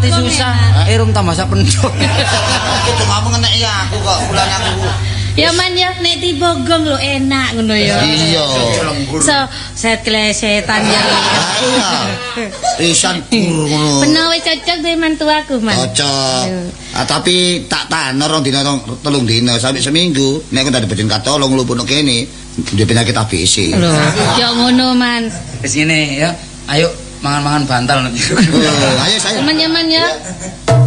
ati susah, irung tambah sak pendok. Itu ngomong ngenek ya aku kok bulan aku. Ya man ya nek dibogong lho enak ngono ya. Iya. So, set klesetan ya. Pisan kur ngono. Bener wis cocok dengan mantu aku, Man. Cocok. Tapi tak tanor rong dina telung dina sampai seminggu. Nek kok dadi katolong lu pono kene, dia penyakit ABC. Lho, yo ngono, Man. Wis ngene ya. Ayo mangan-mangan bantal nanti. Ayo saya. Teman-teman ya.